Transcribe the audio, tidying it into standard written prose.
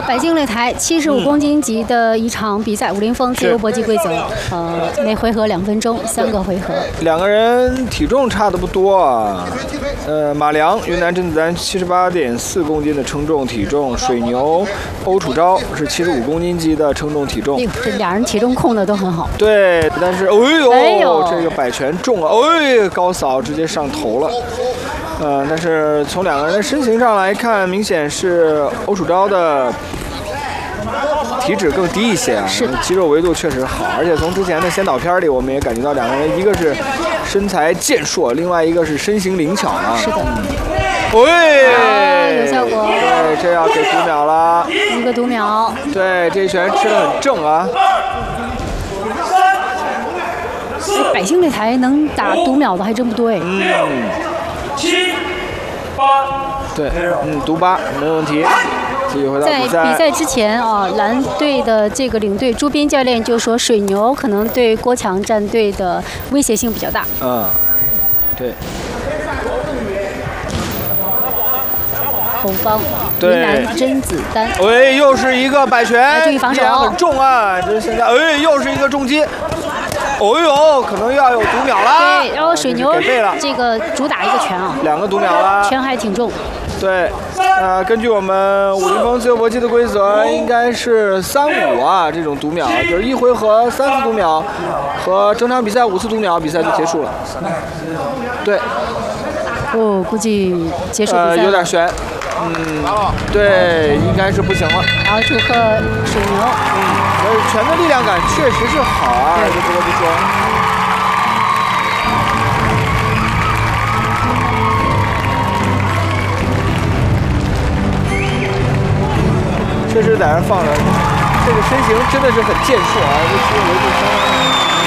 百姓擂台75公斤级的一场比赛，武林风自由搏击规则，每回合2分钟，3个回合。 两个人体重差的不多啊。马良云南甄子丹78.4公斤的称重体重，水牛欧楚昭是75公斤级的称重体重。 这俩人体重控的都很好。 对，但是这个摆拳重了，高扫直接上头了。但是从两个人的身形上来看，明显是欧楚昭的体脂更低一些啊，肌肉维度确实好，而且从之前的先导片里，我们也感觉到两个人，一个是身材健硕，另外一个是身形灵巧啊。 是的。 有效果。 对，这要给读秒了。 一个读秒。 对，这一拳吃得很正啊。 百姓擂台能打读秒的还真不多哎。 7、8。 对，读8没问题。继续回到在比赛之前啊，蓝队的这个领队朱斌教练就说，水牛可能对郭强战队的威胁性比较大。 对。 后方云南甄子丹， 又是一个摆拳， 注意防守， 很重啊！这是现在，又是一个重击，可能要有读秒了。 对，然后水牛这个主打一个拳啊 ，2个读秒了， 拳还挺重。 对，根据我们武林风自由搏击的规则，应该是3-5啊，这种读秒，就是一回合3次读秒，和整场比赛5次读秒，比赛就结束了。对。 估计结束比赛有点悬。对，应该是不行了。 然后祝贺水牛。 拳的力量感确实是好啊，就不得不说。确实在那放着，这个身形真的是很健硕啊，这肌肉维度相当。